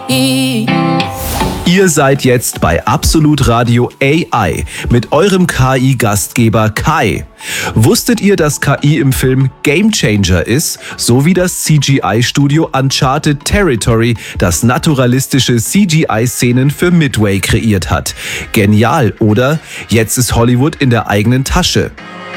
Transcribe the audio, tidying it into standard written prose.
Ihr seid jetzt bei Absolut Radio AI mit eurem KI-Gastgeber Kai. Wusstet ihr, dass KI im Film Gamechanger ist, so wie das CGI-Studio Uncharted Territory, das naturalistische CGI-Szenen für Midway kreiert hat? Genial, oder? Jetzt ist Hollywood in der eigenen Tasche.